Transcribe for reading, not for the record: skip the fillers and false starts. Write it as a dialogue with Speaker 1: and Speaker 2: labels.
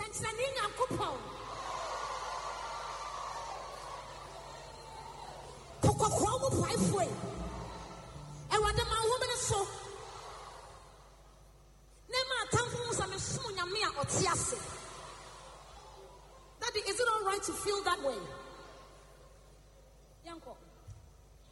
Speaker 1: nsɛnkyerɛnne Nyankopɔn. Kokɔkɔɔ mu paefoe. Awurade ma wo so. Ne ma atamfo mu sɛ mesom Nyame a ɔte ase. Daddy, is it all right to feel that way?